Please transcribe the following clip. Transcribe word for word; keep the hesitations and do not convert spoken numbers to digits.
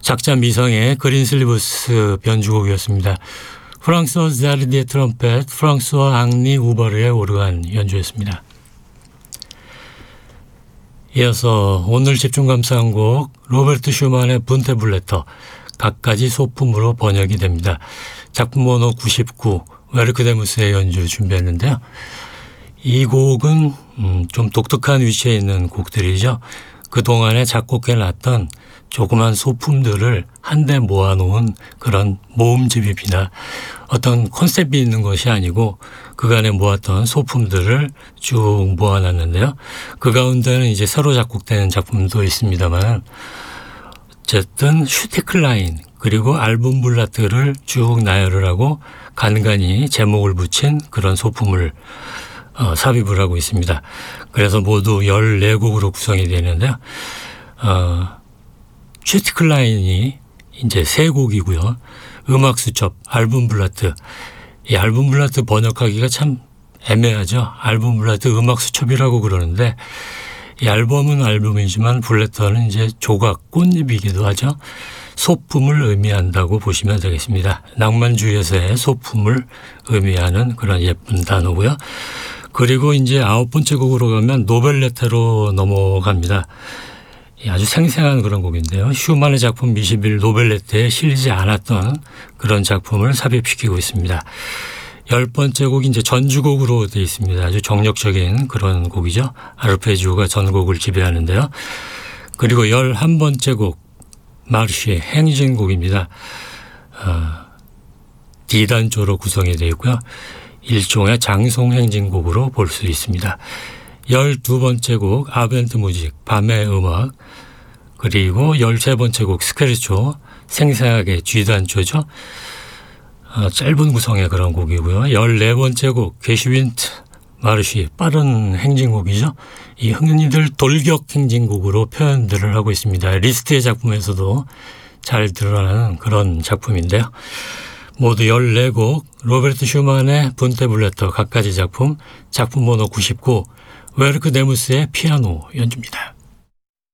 작자 미성의 그린슬리브스 변주곡이었습니다. 프랑스어 자르디의 트럼펫, 프랑스어 앙리 우버르의 오르간 연주였습니다. 이어서 오늘 집중 감상한 곡 로베르트 슈만의 분테블레터 갖가지 소품으로 번역이 됩니다. 작품 번호 구십구 웨르크데무스의 연주 준비했는데요. 이 곡은 음, 좀 독특한 위치에 있는 곡들이죠. 그동안에 작곡해 놨던 조그만 소품들을 한데 모아놓은 그런 모음집입니다. 어떤 컨셉이 있는 것이 아니고 그간에 모았던 소품들을 쭉 모아놨는데요. 그 가운데는 이제 새로 작곡되는 작품도 있습니다만 어쨌든 슈티클라인 그리고 앨범 블라트를 쭉 나열을 하고 간간히 제목을 붙인 그런 소품을 어, 삽입을 하고 있습니다. 그래서 모두 열네 곡으로 구성이 되는데요. 어, 슈티클라인이 이제 세 곡이고요. 음악 수첩, 앨범 블라트. 이 앨범 블라트 번역하기가 참 애매하죠. 앨범 블라트 음악 수첩이라고 그러는데 이 앨범은 앨범이지만 블레터는 이제 조각, 꽃잎이기도 하죠. 소품을 의미한다고 보시면 되겠습니다. 낭만주의에서의 소품을 의미하는 그런 예쁜 단어고요. 그리고 이제 아홉 번째 곡으로 가면 노벨레테로 넘어갑니다. 아주 생생한 그런 곡인데요. 슈만의 작품 미시빌 노벨레테에 실리지 않았던 그런 작품을 삽입시키고 있습니다. 열 번째 곡이 이제 전주곡으로 되어 있습니다. 아주 정력적인 그런 곡이죠. 아르페지오가 전곡을 지배하는데요. 그리고 열한 번째 곡 마르시의 행진곡입니다. 어, D단조로 구성이 되어 있고요. 일종의 장송행진곡으로 볼 수 있습니다. 열두 번째 곡 아벤트 무직 밤의 음악 그리고 열세 번째 곡 스케르초 생생하게 G단조죠. 어, 짧은 구성의 그런 곡이고요. 열네 번째 곡 게슈윈트 마르시 빠른 행진곡이죠. 이 흔히들 돌격 행진곡으로 표현들을 하고 있습니다. 리스트의 작품에서도 잘 드러나는 그런 작품인데요. 모두 열네 곡 로베르트 슈만의 분테블레터 갖가지 작품 작품 번호 구십구 웨르크데무스의 피아노 연주입니다.